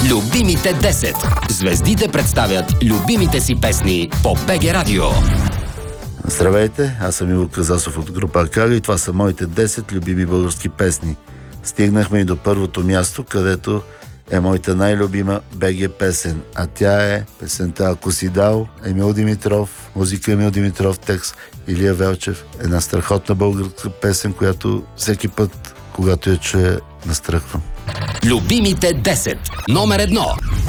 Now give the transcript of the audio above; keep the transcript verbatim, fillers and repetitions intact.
Любимите десет. Звездите представят любимите си песни по БГ Радио. Здравейте, аз съм Иво Казасов от група Акари и това са моите десет любими български песни. Стигнахме и до първото място, където е моята най-любима БГ песен, а тя е песента "Ако си дал", Емил Димитров, музика Емил Димитров, текст Илия Велчев. Една страхотна българска песен, която всеки път, когато я чуя, настръхвам. Любимите десет. Номер едно.